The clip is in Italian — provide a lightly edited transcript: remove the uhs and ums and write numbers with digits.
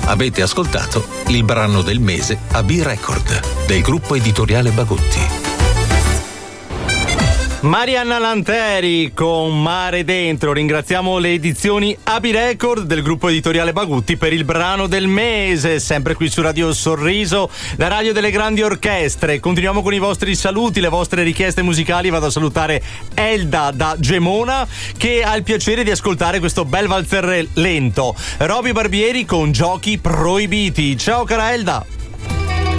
Avete ascoltato il brano del mese AB Record del gruppo editoriale Bagutti. Marianna Lanteri con Mare Dentro. Ringraziamo le edizioni AB Record del gruppo editoriale Bagutti per il brano del mese, sempre qui su Radio Sorriso, la radio delle grandi orchestre. Continuiamo con i vostri saluti, le vostre richieste musicali. Vado a salutare Elda da Gemona, che ha il piacere di ascoltare questo bel valzer lento. Roby Barbieri con Giochi Proibiti. Ciao cara Elda.